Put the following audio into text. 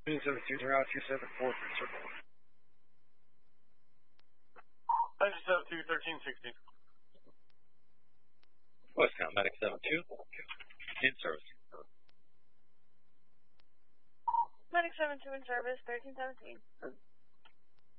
1372, route 274, circle. 972, 1360. Westbound, Medic 72, in service. Medic 72 in service, 1317.